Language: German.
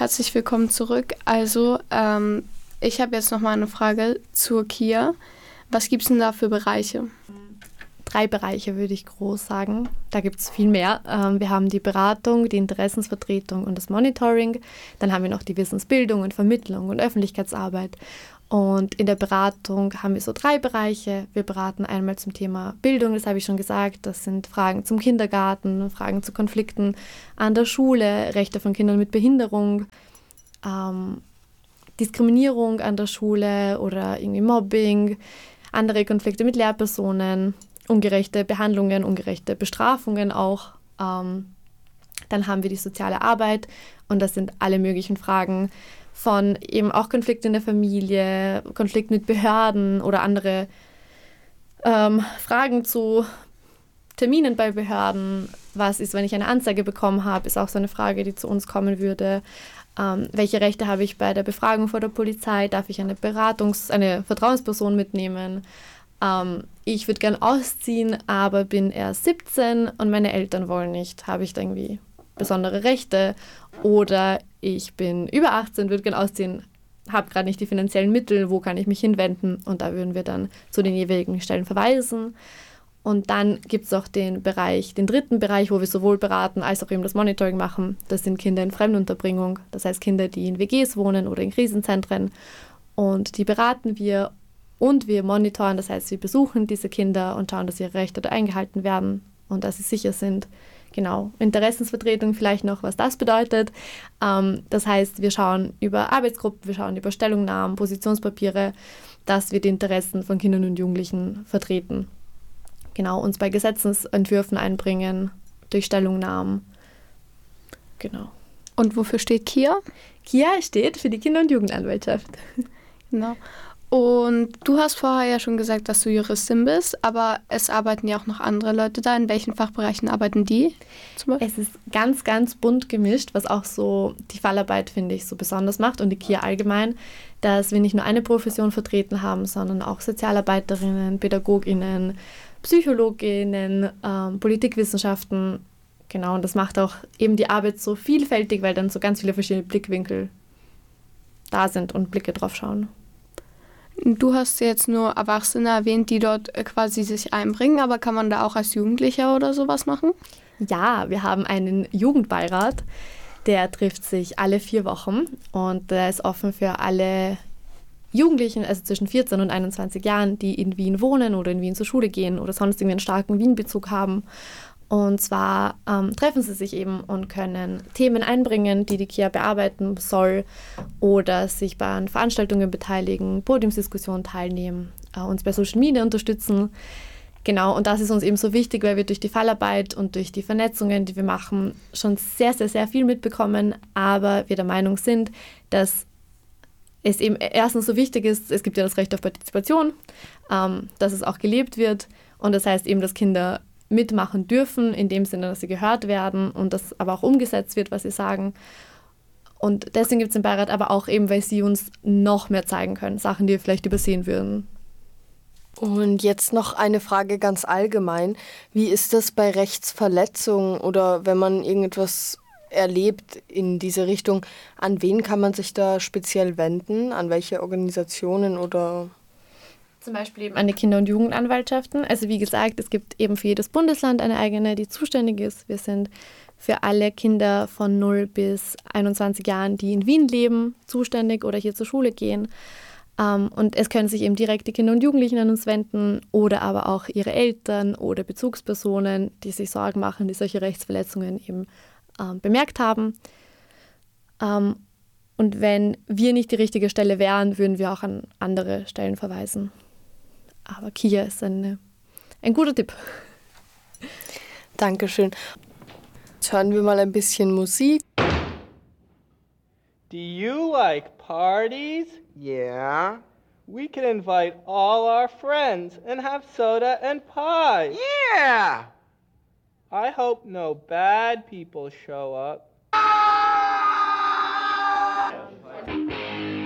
herzlich willkommen zurück. Also, ich habe jetzt nochmal eine Frage zur KIA. Was gibt es denn da für Bereiche? 3 Bereiche würde ich groß sagen. Da gibt es viel mehr. Wir haben die Beratung, die Interessensvertretung und das Monitoring. Dann haben wir noch die Wissensbildung und Vermittlung und Öffentlichkeitsarbeit. Und in der Beratung haben wir so 3 Bereiche. Wir beraten einmal zum Thema Bildung, das habe ich schon gesagt. Das sind Fragen zum Kindergarten, Fragen zu Konflikten an der Schule, Rechte von Kindern mit Behinderung, Diskriminierung an der Schule oder irgendwie Mobbing, andere Konflikte mit Lehrpersonen, ungerechte Behandlungen, ungerechte Bestrafungen auch. Dann haben wir die soziale Arbeit und das sind alle möglichen Fragen von eben auch Konflikte in der Familie, Konflikt mit Behörden oder andere Fragen zu Terminen bei Behörden. Was ist, wenn ich eine Anzeige bekommen habe, ist auch so eine Frage, die zu uns kommen würde. Welche Rechte habe ich bei der Befragung vor der Polizei? Darf ich eine Vertrauensperson mitnehmen? Ich würde gern ausziehen, aber bin erst 17 und meine Eltern wollen nicht. Habe ich da irgendwie besondere Rechte? Oder ich bin über 18, würde gern ausziehen, habe gerade nicht die finanziellen Mittel, wo kann ich mich hinwenden? Und da würden wir dann zu den jeweiligen Stellen verweisen. Und dann gibt es auch den 3. Bereich, wo wir sowohl beraten als auch eben das Monitoring machen. Das sind Kinder in Fremdunterbringung, das heißt Kinder, die in WGs wohnen oder in Krisenzentren. Und die beraten wir und wir monitoren, das heißt, wir besuchen diese Kinder und schauen, dass ihre Rechte da eingehalten werden und dass sie sicher sind. Genau, Interessensvertretung vielleicht noch, was das bedeutet. Das heißt, wir schauen über Arbeitsgruppen, wir schauen über Stellungnahmen, Positionspapiere, dass wir die Interessen von Kindern und Jugendlichen vertreten. Genau, uns bei Gesetzesentwürfen einbringen, durch Stellungnahmen. Genau. Und wofür steht KIA? KIA steht für die Kinder- und Jugendanwaltschaft. Genau. Und du hast vorher ja schon gesagt, dass du Juristin bist, aber es arbeiten ja auch noch andere Leute da. In welchen Fachbereichen arbeiten die zum Beispiel? Es ist ganz, ganz bunt gemischt, was auch so die Fallarbeit, finde ich, so besonders macht und die KIA allgemein, dass wir nicht nur eine Profession vertreten haben, sondern auch Sozialarbeiterinnen, PädagogInnen, PsychologInnen, Politikwissenschaften. Genau, und das macht auch eben die Arbeit so vielfältig, weil dann so ganz viele verschiedene Blickwinkel da sind und Blicke drauf schauen. Du hast jetzt nur Erwachsene erwähnt, die dort quasi sich einbringen, aber kann man da auch als Jugendlicher oder sowas machen? Ja, wir haben einen Jugendbeirat, der trifft sich alle 4 Wochen und der ist offen für alle Jugendlichen, also zwischen 14 und 21 Jahren, die in Wien wohnen oder in Wien zur Schule gehen oder sonst irgendwie einen starken Wien-Bezug haben. Und zwar treffen sie sich eben und können Themen einbringen, die KIA bearbeiten soll oder sich bei Veranstaltungen beteiligen, Podiumsdiskussionen teilnehmen, uns bei Social Media unterstützen. Genau, und das ist uns eben so wichtig, weil wir durch die Fallarbeit und durch die Vernetzungen, die wir machen, schon sehr, sehr, sehr viel mitbekommen, aber wir der Meinung sind, dass es eben erstens so wichtig ist, es gibt ja das Recht auf Partizipation, dass es auch gelebt wird und das heißt eben, dass Kinder mitmachen dürfen, in dem Sinne, dass sie gehört werden und dass aber auch umgesetzt wird, was sie sagen. Und deswegen gibt es den Beirat, aber auch eben, weil sie uns noch mehr zeigen können, Sachen, die wir vielleicht übersehen würden. Und jetzt noch eine Frage ganz allgemein. Wie ist das bei Rechtsverletzungen oder wenn man irgendetwas erlebt in diese Richtung? An wen kann man sich da speziell wenden? An welche Organisationen oder... Zum Beispiel eben an die Kinder- und Jugendanwaltschaften. Also wie gesagt, es gibt eben für jedes Bundesland eine eigene, die zuständig ist. Wir sind für alle Kinder von 0 bis 21 Jahren, die in Wien leben, zuständig oder hier zur Schule gehen. Und es können sich eben direkt die Kinder und Jugendlichen an uns wenden oder aber auch ihre Eltern oder Bezugspersonen, die sich Sorgen machen, die solche Rechtsverletzungen eben bemerkt haben. Und wenn wir nicht die richtige Stelle wären, würden wir auch an andere Stellen verweisen. Aber KIA ist ein guter Tipp. Dankeschön. Jetzt hören wir mal ein bisschen Musik. Do you like parties? Yeah. We can invite all our friends and have soda and pie. Yeah. I hope no bad people show up.